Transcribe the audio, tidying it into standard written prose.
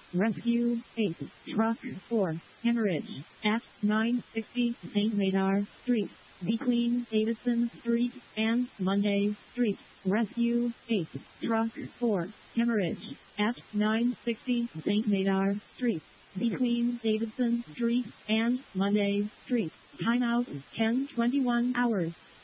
Rescue 8, Truck 4, hemorrhage at 960 St. Madar Street, between Davidson Street and Monday Street. Rescue 8, Truck 4, hemorrhage at 960 St. Madar Street, between Davidson Street and Monday Street. Timeout 10:21 hours.